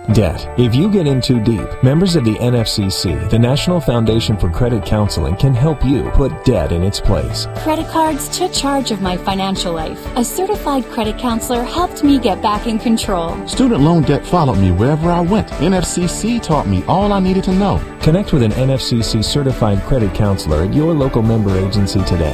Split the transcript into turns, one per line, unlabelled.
Debt. If you get in too deep, members of the NFCC, the National Foundation for Credit Counseling, can help you put debt in its place.
Credit cards took charge of my financial life. A certified credit counselor helped me get back in control.
Student loan debt followed me wherever I went. NFCC taught me all I needed to know.
Connect with an NFCC certified credit counselor at your local member agency today.